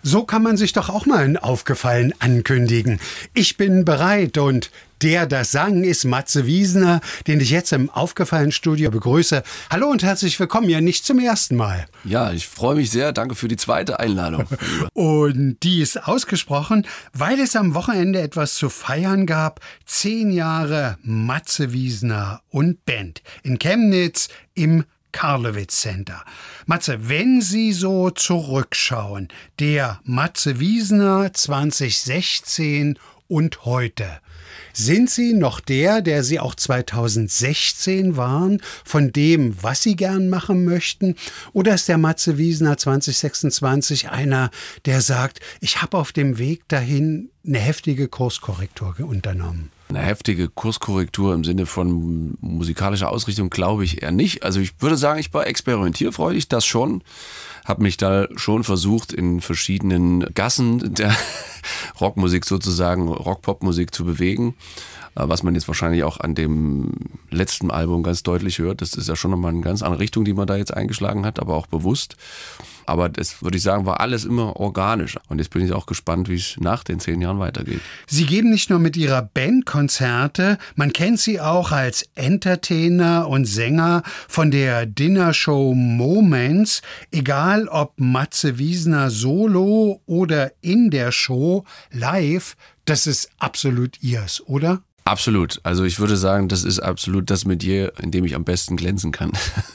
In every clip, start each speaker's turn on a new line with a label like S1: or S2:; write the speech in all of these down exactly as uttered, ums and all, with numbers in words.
S1: So kann man sich doch auch mal ein Aufgefallen ankündigen. Ich bin bereit und der das sang ist Matze Wiesner, den ich jetzt im Aufgefallen-Studio begrüße. Hallo und herzlich willkommen, ja nicht zum ersten Mal.
S2: Ja, ich freue mich sehr. Danke für die zweite Einladung.
S1: Und die ist ausgesprochen, weil es am Wochenende etwas zu feiern gab. Zehn Jahre Matze Wiesner und Band in Chemnitz im Karlowitz Center. Matze, wenn Sie so zurückschauen, der Matze Wiesner zwanzig sechzehn und heute, sind Sie noch der, der Sie auch zwanzig sechzehn waren, von dem, was Sie gern machen möchten? Oder ist der Matze Wiesner zwanzig sechsundzwanzig einer, der sagt, ich habe auf dem Weg dahin eine heftige Kurskorrektur unternommen?
S2: Eine heftige Kurskorrektur im Sinne von musikalischer Ausrichtung glaube ich eher nicht. Also ich würde sagen, ich war experimentierfreudig, das schon. Habe mich da schon versucht, in verschiedenen Gassen der Rockmusik sozusagen, Rock-Pop-Musik zu bewegen. Was man jetzt wahrscheinlich auch an dem letzten Album ganz deutlich hört. Das ist ja schon nochmal eine ganz andere Richtung, die man da jetzt eingeschlagen hat, aber auch bewusst. Aber das, würde ich sagen, war alles immer organisch. Und jetzt bin ich auch gespannt, wie es nach den zehn Jahren weitergeht.
S1: Sie geben nicht nur mit Ihrer Band Konzerte, man kennt Sie auch als Entertainer und Sänger von der Dinnershow Moments. Egal ob Matze Wiesner solo oder in der Show live, das ist absolut Ihrs, oder?
S2: Absolut. Also ich würde sagen, das ist absolut das Metier, in dem ich am besten glänzen kann.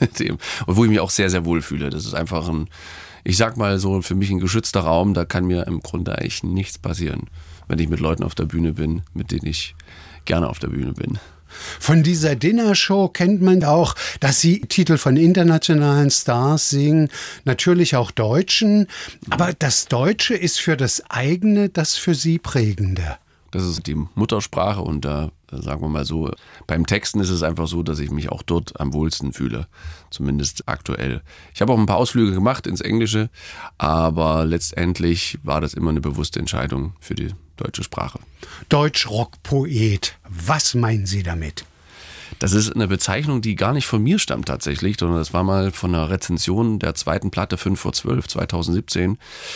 S2: Und wo ich mich auch sehr, sehr wohl fühle. Das ist einfach ein, ich sag mal so, für mich ein geschützter Raum. Da kann mir im Grunde eigentlich nichts passieren, wenn ich mit Leuten auf der Bühne bin, mit denen ich gerne auf der Bühne bin.
S1: Von dieser Dinnershow kennt man auch, dass Sie Titel von internationalen Stars singen, natürlich auch Deutschen. Aber das Deutsche ist für das eigene, das für Sie prägende.
S2: Das ist die Muttersprache und da, sagen wir mal so, beim Texten ist es einfach so, dass ich mich auch dort am wohlsten fühle, zumindest aktuell. Ich habe auch ein paar Ausflüge gemacht ins Englische, aber letztendlich war das immer eine bewusste Entscheidung für die deutsche Sprache.
S1: Deutschrock-Poet, was meinen Sie damit?
S2: Das ist eine Bezeichnung, die gar nicht von mir stammt tatsächlich, sondern das war mal von einer Rezension der zweiten Platte fünf vor zwölf, zwanzig siebzehn.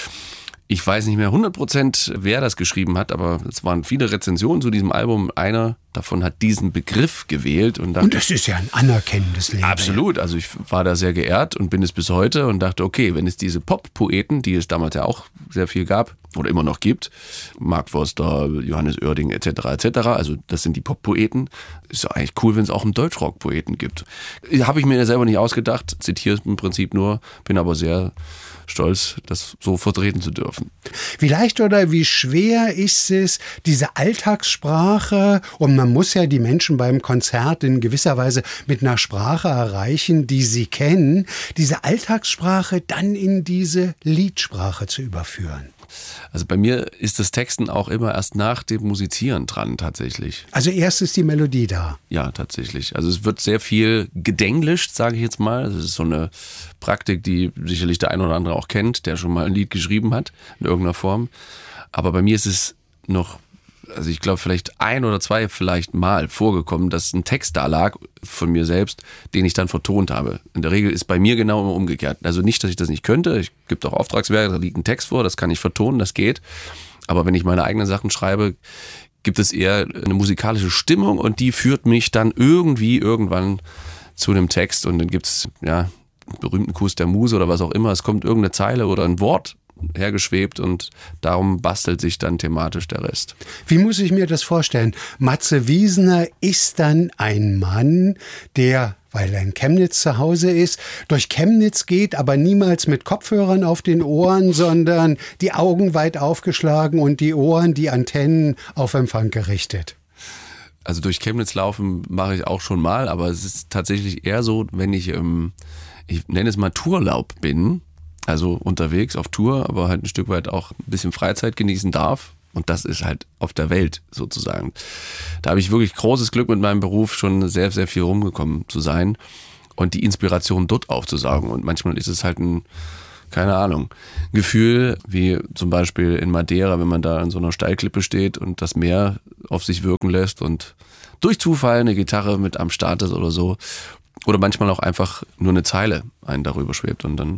S2: Ich weiß nicht mehr hundert Prozent, wer das geschrieben hat, aber es waren viele Rezensionen zu diesem Album. Einer davon hat diesen Begriff gewählt. Und, dachte,
S1: und das ist ja ein anerkennendes Leben.
S2: Absolut, also ich war da sehr geehrt und bin es bis heute und dachte, okay, wenn es diese Pop-Poeten, die es damals ja auch sehr viel gab oder immer noch gibt, Mark Forster, Johannes Oerding et cetera et cetera, also das sind die Pop-Poeten, ist ja eigentlich cool, wenn es auch einen Deutschrock-Poeten gibt. Habe ich mir ja selber nicht ausgedacht, zitiere im Prinzip nur, bin aber sehr stolz, das so vertreten zu dürfen.
S1: Wie leicht oder wie schwer ist es, diese Alltagssprache, und man muss ja die Menschen beim Konzert in gewisser Weise mit einer Sprache erreichen, die sie kennen, diese Alltagssprache dann in diese Liedsprache zu überführen?
S2: Also bei mir ist das Texten auch immer erst nach dem Musizieren dran tatsächlich.
S1: Also erst ist die Melodie da?
S2: Ja, tatsächlich. Also es wird sehr viel gedenglischt, sage ich jetzt mal. Das ist so eine Praktik, die sicherlich der ein oder andere auch kennt, der schon mal ein Lied geschrieben hat in irgendeiner Form. Aber bei mir ist es noch, also ich glaube vielleicht ein oder zwei vielleicht mal vorgekommen, dass ein Text da lag von mir selbst, den ich dann vertont habe. In der Regel ist bei mir genau immer umgekehrt. Also nicht, dass ich das nicht könnte. Es gibt auch Auftragswerke, da liegt ein Text vor, das kann ich vertonen, das geht. Aber wenn ich meine eigenen Sachen schreibe, gibt es eher eine musikalische Stimmung und die führt mich dann irgendwie irgendwann zu einem Text und dann gibt es ja einen berühmten Kuss der Muse oder was auch immer. Es kommt irgendeine Zeile oder ein Wort hergeschwebt und darum bastelt sich dann thematisch der Rest.
S1: Wie muss ich mir das vorstellen? Matze Wiesner ist dann ein Mann, der, weil er in Chemnitz zu Hause ist, durch Chemnitz geht, aber niemals mit Kopfhörern auf den Ohren, sondern die Augen weit aufgeschlagen und die Ohren, die Antennen auf Empfang gerichtet.
S2: Also durch Chemnitz laufen mache ich auch schon mal, aber es ist tatsächlich eher so, wenn ich, ähm, ich nenne es mal Tourlaub bin, also unterwegs auf Tour, aber halt ein Stück weit auch ein bisschen Freizeit genießen darf. Und das ist halt auf der Welt sozusagen. Da habe ich wirklich großes Glück mit meinem Beruf, schon sehr, sehr viel rumgekommen zu sein und die Inspiration dort aufzusaugen. Und manchmal ist es halt ein, keine Ahnung, Gefühl, wie zum Beispiel in Madeira, wenn man da an so einer Steilklippe steht und das Meer auf sich wirken lässt und durch Zufall eine Gitarre mit am Start ist oder so. Oder manchmal auch einfach nur eine Zeile einen darüber schwebt und dann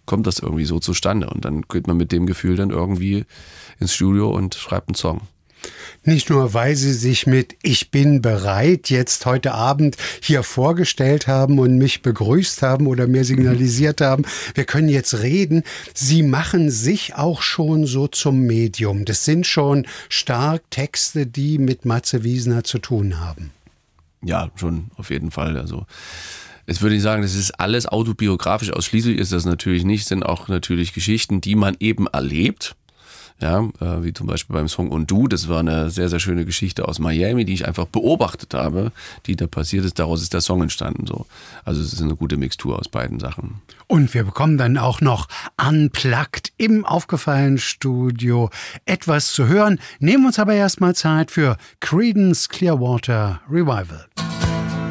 S2: kommt das irgendwie so zustande. Und dann geht man mit dem Gefühl dann irgendwie ins Studio und schreibt einen Song.
S1: Nicht nur, weil Sie sich mit Ich bin bereit jetzt heute Abend hier vorgestellt haben und mich begrüßt haben oder mir signalisiert haben, wir können jetzt reden. Sie machen sich auch schon so zum Medium. Das sind schon stark Texte, die mit Matze Wiesner zu tun haben.
S2: Ja, schon auf jeden Fall. Also jetzt würde ich sagen, das ist alles autobiografisch. Ausschließlich ist das natürlich nicht. Es sind auch natürlich Geschichten, die man eben erlebt. Ja, wie zum Beispiel beim Song Und Du, das war eine sehr, sehr schöne Geschichte aus Miami, die ich einfach beobachtet habe, die da passiert ist. Daraus ist der Song entstanden. So. Also es ist eine gute Mixtur aus beiden Sachen.
S1: Und wir bekommen dann auch noch unplugged im Aufgefallen Studio etwas zu hören. Nehmen uns aber erstmal Zeit für Creedence Clearwater Revival.